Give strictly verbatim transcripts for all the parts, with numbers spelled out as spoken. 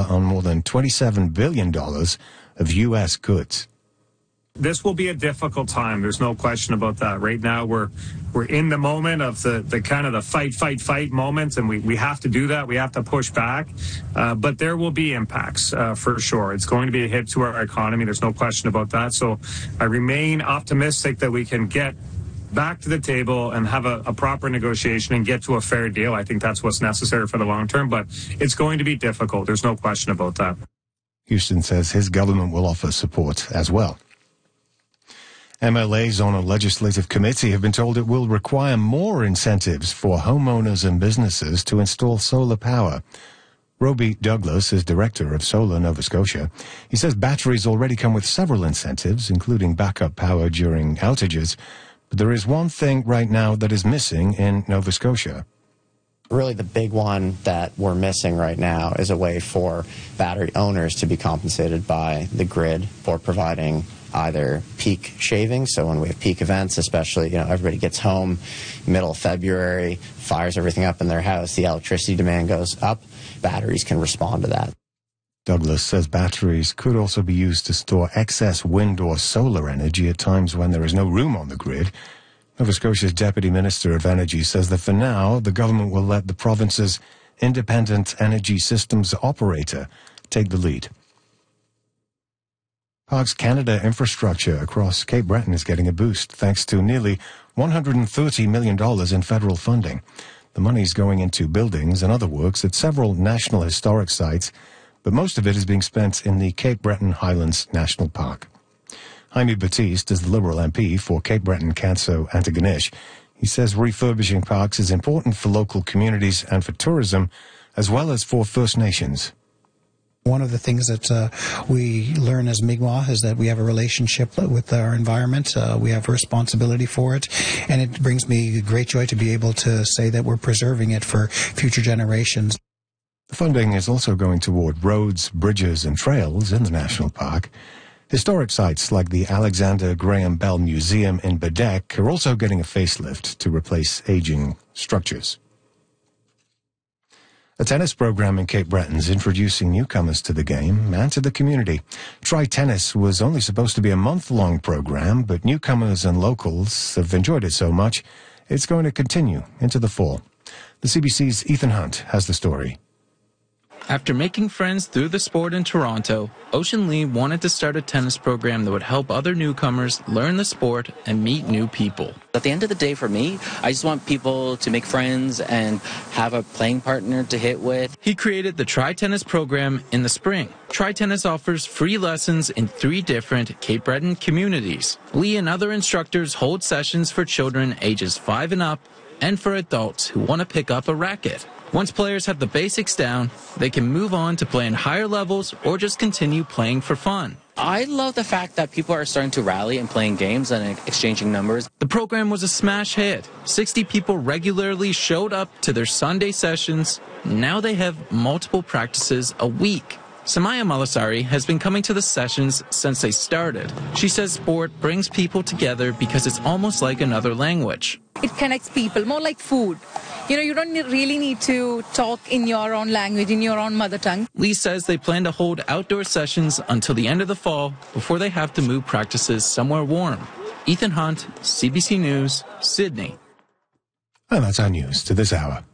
power on more than twenty-seven billion dollars of U S goods. This will be a difficult time. There's no question about that. Right now, we're we're in the moment of the, the kind of the fight, fight, fight moment, and we, we have to do that. We have to push back. Uh, but there will be impacts, uh, for sure. It's going to be a hit to our economy. There's no question about that. So I remain optimistic that we can get back to the table and have a, a proper negotiation and get to a fair deal. I think that's what's necessary for the long term, but it's going to be difficult. There's no question about that. Houston says his government will offer support as well. M L As on a legislative committee have been told it will require more incentives for homeowners and businesses to install solar power. Roby Douglas is director of Solar Nova Scotia. He says batteries already come with several incentives, including backup power during outages. But there is one thing right now that is missing in Nova Scotia. Really, the big one that we're missing right now is a way for battery owners to be compensated by the grid for providing either peak shaving, so when we have peak events, especially, you know, everybody gets home middle of February, fires everything up in their house, the electricity demand goes up, batteries can respond to that. Douglas says batteries could also be used to store excess wind or solar energy at times when there is no room on the grid. Nova Scotia's Deputy Minister of Energy says that for now, the government will let the province's independent energy systems operator take the lead. Parks Canada infrastructure across Cape Breton is getting a boost thanks to nearly one hundred thirty million dollars in federal funding. The money's going into buildings and other works at several national historic sites, but most of it is being spent in the Cape Breton Highlands National Park. Jaime Batiste is the Liberal M P for Cape Breton, Canso, Antigonish. He says refurbishing parks is important for local communities and for tourism, as well as for First Nations. One of the things that uh, we learn as Mi'kmaq is that we have a relationship with our environment. Uh, we have a responsibility for it, and it brings me great joy to be able to say that we're preserving it for future generations. The funding is also going toward roads, bridges, and trails in the national park. Historic sites like the Alexander Graham Bell Museum in Badek are also getting a facelift to replace aging structures. A tennis program in Cape Breton is introducing newcomers to the game and to the community. Try Tennis was only supposed to be a month-long program, but newcomers and locals have enjoyed it so much, it's going to continue into the fall. The C B C's Ethan Hunt has the story. After making friends through the sport in Toronto, Ocean Lee wanted to start a tennis program that would help other newcomers learn the sport and meet new people. At the end of the day, for me, I just want people to make friends and have a playing partner to hit with. He created the Try Tennis program in the spring. Try Tennis offers free lessons in three different Cape Breton communities. Lee and other instructors hold sessions for children ages five and up and for adults who want to pick up a racket. Once players have the basics down, they can move on to playing higher levels or just continue playing for fun. I love the fact that people are starting to rally and playing games and exchanging numbers. The program was a smash hit. sixty people regularly showed up to their Sunday sessions. Now they have multiple practices a week. Samaya Malasari has been coming to the sessions since they started. She says sport brings people together because it's almost like another language. It connects people, more like food. You know, you don't really need to talk in your own language, in your own mother tongue. Lee says they plan to hold outdoor sessions until the end of the fall before they have to move practices somewhere warm. Ethan Hunt, C B C News, Sydney. And that's our news to this hour.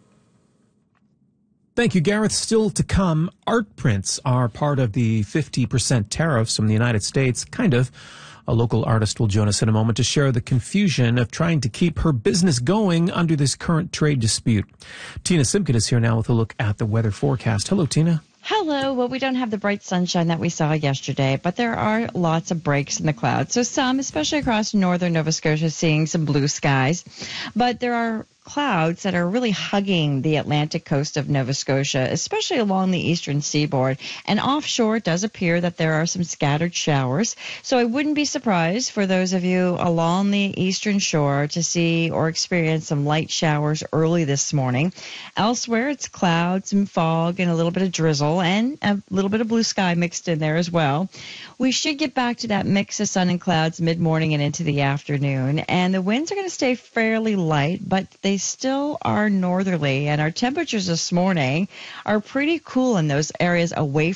Thank you, Gareth. Still to come, art prints are part of the fifty percent tariffs from the United States. Kind of. A local artist will join us in a moment to share the confusion of trying to keep her business going under this current trade dispute. Tina Simkin is here now with a look at the weather forecast. Hello, Tina. Hello. Well, we don't have the bright sunshine that we saw yesterday, but there are lots of breaks in the clouds. So some, especially across northern Nova Scotia, seeing some blue skies. But there are clouds that are really hugging the Atlantic coast of Nova Scotia, especially along the eastern seaboard. And offshore, it does appear that there are some scattered showers. So I wouldn't be surprised for those of you along the eastern shore to see or experience some light showers early this morning. Elsewhere, it's clouds and fog and a little bit of drizzle and a little bit of blue sky mixed in there as well. We should get back to that mix of sun and clouds mid-morning and into the afternoon. And the winds are going to stay fairly light, but they still are northerly. And our temperatures this morning are pretty cool in those areas away